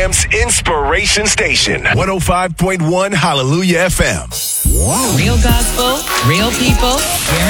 Birmingham's inspiration station. 105.1 Hallelujah FM. Real gospel, real people,